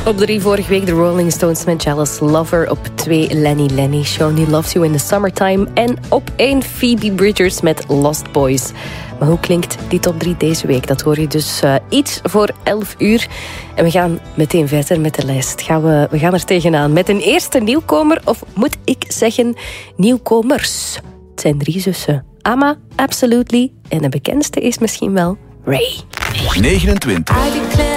Op 3 vorige week de Rolling Stones met Jealous Lover. Op 2 Lenny, Shawnee Loves You in the Summertime. En op 1 Phoebe Bridgers met Lost Boys. Maar hoe klinkt die top 3 deze week? Dat hoor je dus iets voor 11 uur. En we gaan meteen verder met de lijst. We gaan er tegenaan met een eerste nieuwkomer. Of moet ik zeggen nieuwkomers. Het zijn 3 zussen. Amma, Absolutely. En de bekendste is misschien wel Ray. 29.